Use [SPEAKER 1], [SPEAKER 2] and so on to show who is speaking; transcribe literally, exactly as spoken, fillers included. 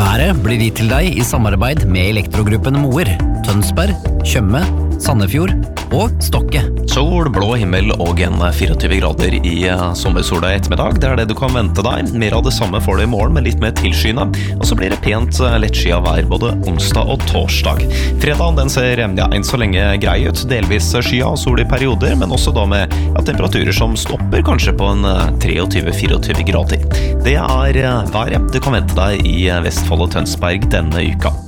[SPEAKER 1] Været blir gitt til deg i samarbeid med Elektrogruppen Moer, Tønsberg, Tjøme, Sandefjord og Stokke.
[SPEAKER 2] Sol, blå himmel og en fireogtyve grader i sommersola i ettermiddag. Det er det du kan vente deg. Mer av det samme får du i morgen med litt mer tilskyende. Og så blir det pent lettskyet vær både onsdag og torsdag. Fredagen den ser ja, enn så lenge grei ut. Delvis skyet og sol i perioder, men også da med ja, temperaturer som stopper kanskje på en treogtyve til fireogtyve grader. Det er været du kan vente deg i Vestfold og Tønsberg denne uka.